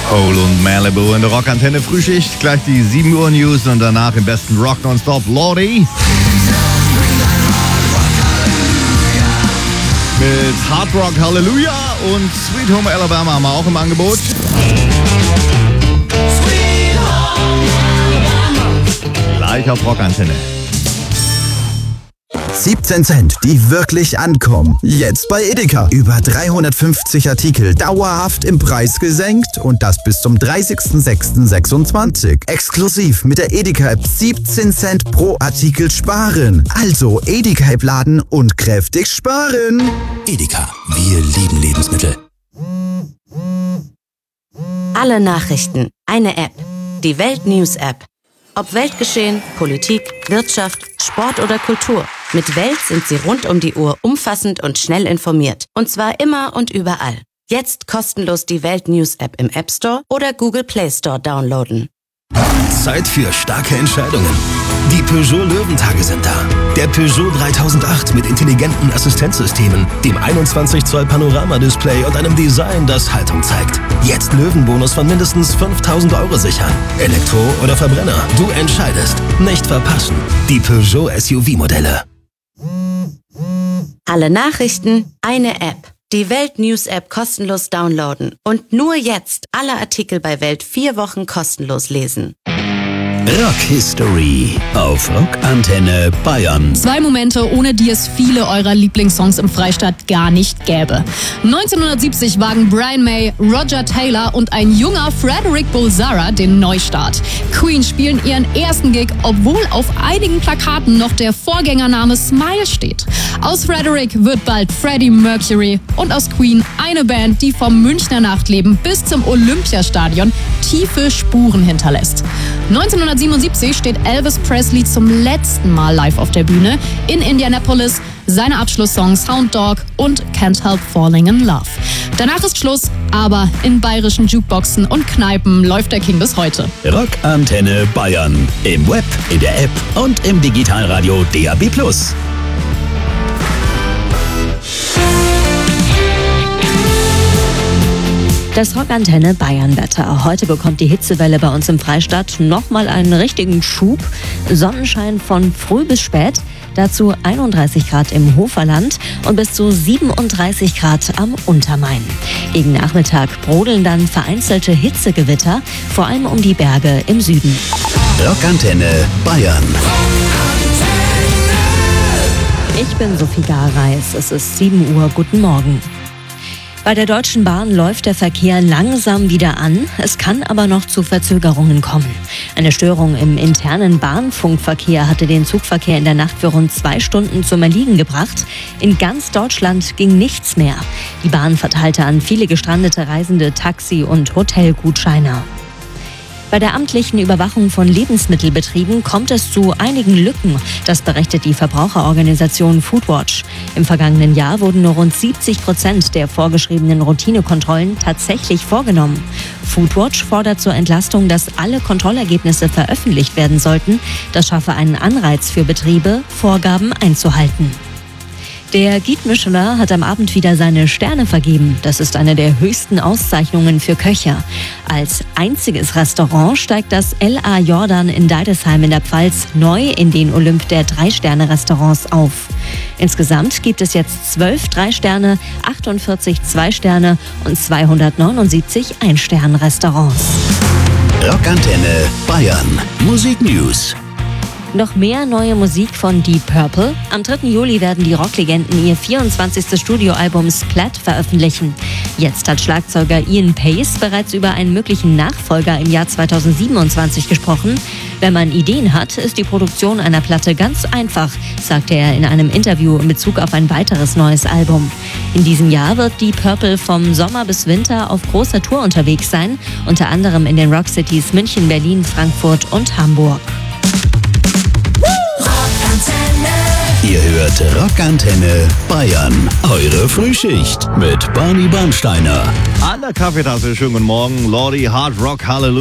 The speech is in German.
Hole und Malibu in der Rockantenne Frühschicht. Gleich die 7 Uhr News und danach im besten Rock nonstop Lordi. Mit Hard Rock Hallelujah und Sweet Home Alabama haben wir auch im Angebot. Gleich auf Rockantenne. 17 Cent, die wirklich ankommen. Jetzt bei Edeka. Über 350 Artikel dauerhaft im Preis gesenkt und das bis zum 30.06.26. Exklusiv mit der Edeka-App 17 Cent pro Artikel sparen. Also Edeka-App laden und kräftig sparen. Edeka, wir lieben Lebensmittel. Alle Nachrichten, eine App. Die Welt-News-App. Ob Weltgeschehen, Politik, Wirtschaft, Sport oder Kultur. Mit Welt sind Sie rund um die Uhr umfassend und schnell informiert. Und zwar immer und überall. Jetzt kostenlos die Welt-News-App im App Store oder Google Play Store downloaden. Zeit für starke Entscheidungen. Die Peugeot Löwentage sind da. Der Peugeot 3008 mit intelligenten Assistenzsystemen, dem 21 Zoll Panorama-Display und einem Design, das Haltung zeigt. Jetzt Löwenbonus von mindestens 5.000 € sichern. Elektro oder Verbrenner, du entscheidest. Nicht verpassen. Die Peugeot SUV-Modelle. Alle Nachrichten, eine App. Die Welt-News-App kostenlos downloaden. Und nur jetzt alle Artikel bei Welt 4 Wochen kostenlos lesen. Rock History auf Rockantenne Bayern. 2 Momente, ohne die es viele eurer Lieblingssongs im Freistaat gar nicht gäbe. 1970 wagen Brian May, Roger Taylor und ein junger Frederick Bulsara den Neustart. Queen spielen ihren ersten Gig, obwohl auf einigen Plakaten noch der Vorgängername Smile steht. Aus Frederick wird bald Freddie Mercury und aus Queen eine Band, die vom Münchner Nachtleben bis zum Olympiastadion tiefe Spuren hinterlässt. 1977 steht Elvis Presley zum letzten Mal live auf der Bühne in Indianapolis. Seine Abschlusssongs Hound Dog und Can't Help Falling in Love. Danach ist Schluss, aber in bayerischen Jukeboxen und Kneipen läuft der King bis heute. Rockantenne Bayern. Im Web, in der App und im Digitalradio DAB+. Das Rockantenne Bayern-Wetter. Heute bekommt die Hitzewelle bei uns im Freistaat nochmal einen richtigen Schub. Sonnenschein von früh bis spät. Dazu 31 Grad im Hoferland und bis zu 37 Grad am Untermain. Gegen Nachmittag brodeln dann vereinzelte Hitzegewitter, vor allem um die Berge im Süden. Rockantenne Bayern. Ich bin Sophie Garreis. Es ist 7 Uhr. Guten Morgen. Bei der Deutschen Bahn läuft der Verkehr langsam wieder an. Es kann aber noch zu Verzögerungen kommen. Eine Störung im internen Bahnfunkverkehr hatte den Zugverkehr in der Nacht für rund 2 Stunden zum Erliegen gebracht. In ganz Deutschland ging nichts mehr. Die Bahn verteilte an viele gestrandete Reisende Taxi- und Hotelgutscheine. Bei der amtlichen Überwachung von Lebensmittelbetrieben kommt es zu einigen Lücken. Das berichtet die Verbraucherorganisation Foodwatch. Im vergangenen Jahr wurden nur rund 70% der vorgeschriebenen Routinekontrollen tatsächlich vorgenommen. Foodwatch fordert zur Entlastung, dass alle Kontrollergebnisse veröffentlicht werden sollten. Das schaffe einen Anreiz für Betriebe, Vorgaben einzuhalten. Der Guide Michelin hat am Abend wieder seine Sterne vergeben. Das ist eine der höchsten Auszeichnungen für Köche. Als einziges Restaurant steigt das L.A. Jordan in Deidesheim in der Pfalz neu in den Olymp der 3-Sterne-Restaurants auf. Insgesamt gibt es jetzt 12 3-Sterne, 48 2-Sterne und 279 1-Sterne-Restaurants. Rockantenne Bayern. Musik News. Noch mehr neue Musik von Deep Purple. Am 3. Juli werden die Rocklegenden ihr 24. Studioalbum Splat veröffentlichen. Jetzt hat Schlagzeuger Ian Pace bereits über einen möglichen Nachfolger im Jahr 2027 gesprochen. Wenn man Ideen hat, ist die Produktion einer Platte ganz einfach, sagte er in einem Interview in Bezug auf ein weiteres neues Album. In diesem Jahr wird Deep Purple vom Sommer bis Winter auf großer Tour unterwegs sein, unter anderem in den Rockcities München, Berlin, Frankfurt und Hamburg. Ihr hört Rockantenne Bayern. Eure Frühschicht mit Barney Bernsteiner. An der Kaffeetasse, schönen guten Morgen. Lordi, Hard Rock Hallelujah.